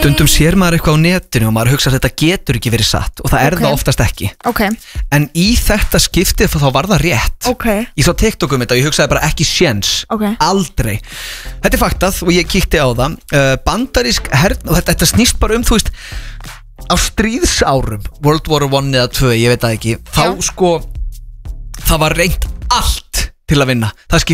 Stundum sér maður eitthvað á netinu og maður hugsa að þetta getur ekki verið satt og það það oftast ekki En í þetta skiptið þá var það rétt Ég sá TikTok þetta og ég hugsaði bara ekki séns Aldrei Þetta faktað og ég kíkti á það Bandarísk hern og þetta snýst bara þú veist á stríðsárum World War 1 eða 2, ég veit það ekki þá sko það var reynt allt til að vinna það